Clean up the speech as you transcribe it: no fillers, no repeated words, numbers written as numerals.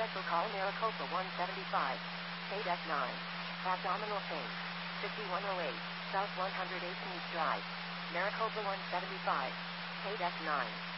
Special call Maricopa 175, KDEC 9. Abdominal pain. 5108, South 118th Drive. Maricopa 175, KDEC 9.